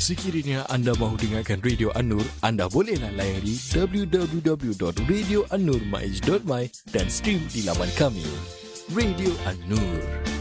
Sekiranya anda mahu dengarkan Radio An-Nur, anda bolehlah layari www.radioannurmaiz.my dan stream di laman kami. Radio An-Nur.